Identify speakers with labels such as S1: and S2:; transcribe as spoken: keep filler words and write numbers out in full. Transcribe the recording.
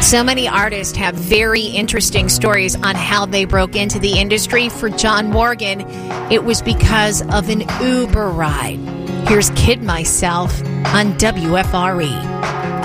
S1: So many artists have very interesting stories on how they broke into the industry. For John Morgan, it was because of an Uber ride. Here's Kid Myself on W F R E.